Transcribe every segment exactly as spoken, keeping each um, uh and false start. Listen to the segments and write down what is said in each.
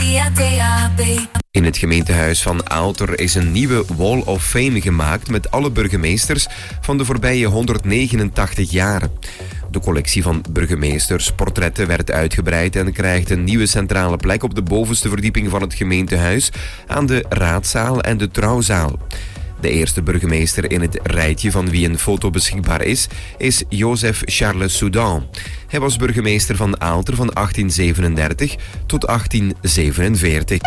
via D A B. In het gemeentehuis van Aalter is een nieuwe Wall of Fame gemaakt met alle burgemeesters van de voorbije honderdnegenentachtig jaar. De collectie van burgemeestersportretten werd uitgebreid en krijgt een nieuwe centrale plek op de bovenste verdieping van het gemeentehuis aan de raadzaal en de trouwzaal. De eerste burgemeester in het rijtje van wie een foto beschikbaar is, is Joseph Charles Soudan. Hij was burgemeester van Aalter van achttien zevenendertig tot achttien zevenenveertig.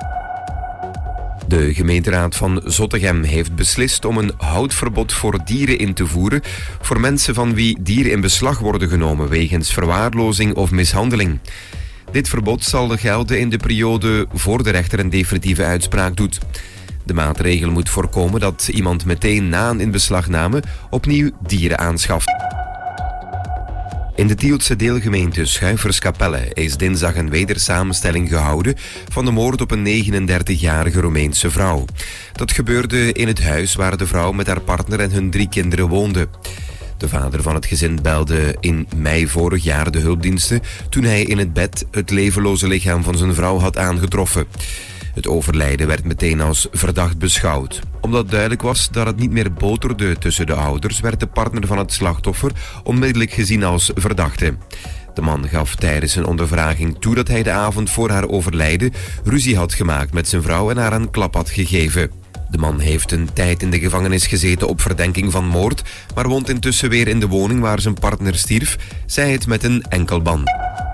De gemeenteraad van Zottegem heeft beslist om een houdverbod voor dieren in te voeren voor mensen van wie dieren in beslag worden genomen wegens verwaarlozing of mishandeling. Dit verbod zal gelden in de periode voor de rechter een definitieve uitspraak doet. De maatregel moet voorkomen dat iemand meteen na een inbeslagname opnieuw dieren aanschaft. In de Tieltse deelgemeente Schuiverskapelle is dinsdag een wedersamenstelling gehouden van de moord op een negenendertigjarige Roemeense vrouw. Dat gebeurde in het huis waar de vrouw met haar partner en hun drie kinderen woonde. De vader van het gezin belde in mei vorig jaar de hulpdiensten toen hij in het bed het levenloze lichaam van zijn vrouw had aangetroffen. Het overlijden werd meteen als verdacht beschouwd. Omdat duidelijk was dat het niet meer boterde tussen de ouders, werd de partner van het slachtoffer onmiddellijk gezien als verdachte. De man gaf tijdens een ondervraging toe dat hij de avond voor haar overlijden ruzie had gemaakt met zijn vrouw en haar een klap had gegeven. De man heeft een tijd in de gevangenis gezeten op verdenking van moord, maar woont intussen weer in de woning waar zijn partner stierf, zij het met een enkelband.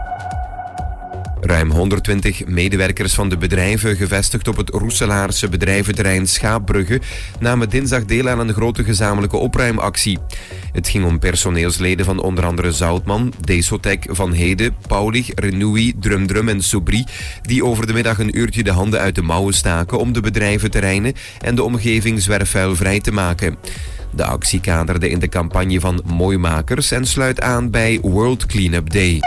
Ruim honderdtwintig medewerkers van de bedrijven gevestigd op het Roeselaarse bedrijventerrein Schaapbrugge namen dinsdag deel aan een grote gezamenlijke opruimactie. Het ging om personeelsleden van onder andere Zoutman, Desotec, Van Hede, Paulig, Renoui, Drumdrum en Sobri, die over de middag een uurtje de handen uit de mouwen staken om de bedrijventerreinen en de omgeving zwerfvuilvrij te maken. De actie kaderde in de campagne van Mooimakers en sluit aan bij World Cleanup Day.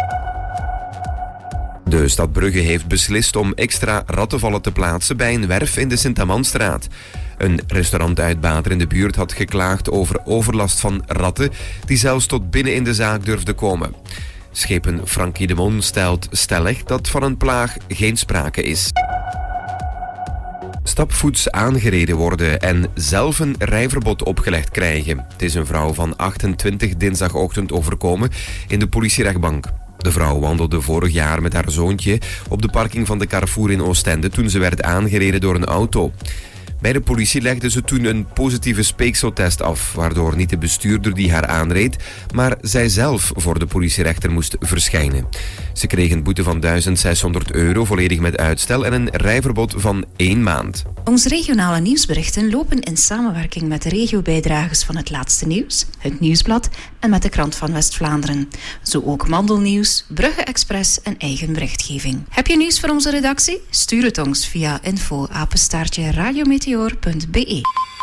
De stad Brugge heeft beslist om extra rattenvallen te plaatsen bij een werf in de Sint-Amandstraat. Een restaurantuitbater in de buurt had geklaagd over overlast van ratten die zelfs tot binnen in de zaak durfden komen. Schepen Frankie de Mon stelt stellig dat van een plaag geen sprake is. Stapvoets aangereden worden en zelf een rijverbod opgelegd krijgen. Het is een vrouw van achtentwintig dinsdagochtend overkomen in de politierechtbank. De vrouw wandelde vorig jaar met haar zoontje op de parking van de Carrefour in Oostende toen ze werd aangereden door een auto. Bij de politie legde ze toen een positieve speekseltest af, waardoor niet de bestuurder die haar aanreed, maar zij zelf voor de politierechter moest verschijnen. Ze kreeg een boete van duizend zeshonderd euro, volledig met uitstel, en een rijverbod van één maand. Onze regionale nieuwsberichten lopen in samenwerking met de regiobijdragers van Het Laatste Nieuws, Het Nieuwsblad en met de Krant van West-Vlaanderen. Zo ook Mandelnieuws, Brugge Express en eigen berichtgeving. Heb je nieuws voor onze redactie? Stuur het ons via info apenstaartje radiometeor punt b e.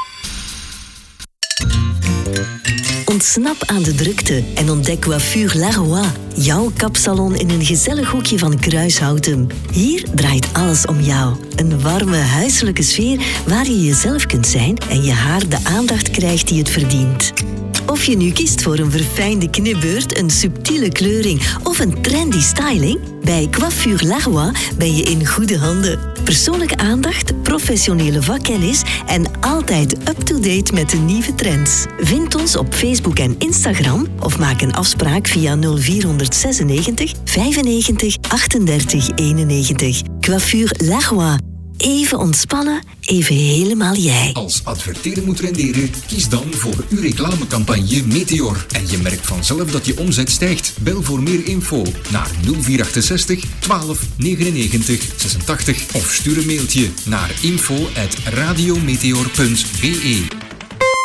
Ontsnap aan de drukte en ontdek Coiffure Laroy, jouw kapsalon in een gezellig hoekje van Kruishouten. Hier draait alles om jou. Een warme, huiselijke sfeer waar je jezelf kunt zijn en je haar de aandacht krijgt die het verdient. Of je nu kiest voor een verfijnde knipbeurt, een subtiele kleuring of een trendy styling, bij Coiffure Laroy ben je in goede handen. Persoonlijke aandacht, professionele vakkennis en altijd up-to-date met de nieuwe trends. Vind ons op Facebook en Instagram of maak een afspraak via nul vier zesennegentig vijfennegentig achtendertig eenennegentig. Coiffure Laroy. Even ontspannen, even helemaal jij. Als adverteren moet renderen, kies dan voor uw reclamecampagne Meteor. En je merkt vanzelf dat je omzet stijgt. Bel voor meer info naar nul vier achtenzestig twaalf negenennegentig zesentachtig of stuur een mailtje naar info at radiometeor punt b e.